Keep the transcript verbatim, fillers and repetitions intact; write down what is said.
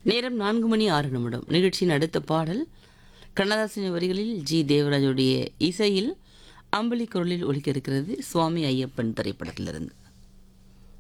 நேரம் நான்கு மணி ஆறு நிமிடம். நிகழ்ச்சியின் அடுத்த பாடல் கண்ணதாசன் வரிகளில் ஜி தேவராஜுடைய இசையில் அம்பலி குரலில் ஒலிக்க இருக்கிறது. சுவாமி ஐயப்பன் திரைப்படத்திலிருந்து.